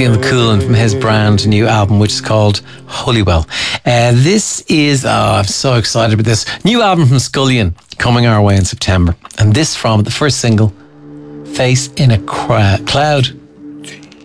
Stephen McCoolin from his brand new album, which is called Holywell. This is, I'm so excited about this new album from Scullion coming our way in September. And this from the first single, Face in a Cloud.